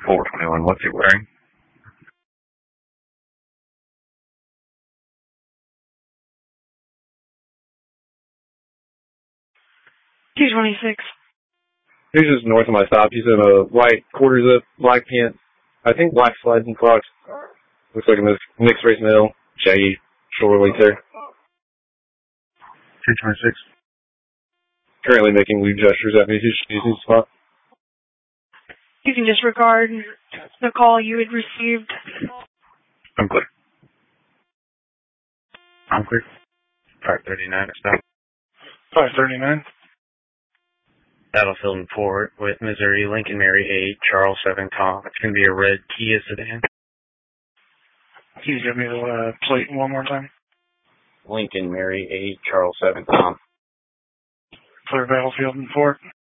421, what's he wearing? $226. He's just north of my stop. He's in a white quarter zip, black pants, I think black slides and Crocs. Looks like a mixed race male, shaggy, shoulder length hair. 226. Currently making lewd gestures at me. He's using spot. You can disregard the call you had received. I'm clear. I'm clear. 539, stop. 539. Battlefield and Fort with Missouri, Lincoln Mary 8, Charles 7, Tom. It's going to be a red Kia sedan. Can you give me the plate one more time? Lincoln Mary 8, Charles 7, Tom. Clear Battlefield and Fort.